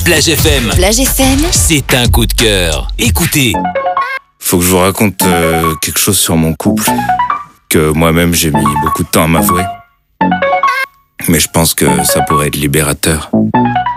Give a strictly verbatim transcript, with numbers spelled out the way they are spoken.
Plage F M. Plage F M. C'est un coup de cœur. Écoutez. Faut que je vous raconte euh, quelque chose sur mon couple que moi-même j'ai mis beaucoup de temps à m'avouer. Mais je pense que ça pourrait être libérateur.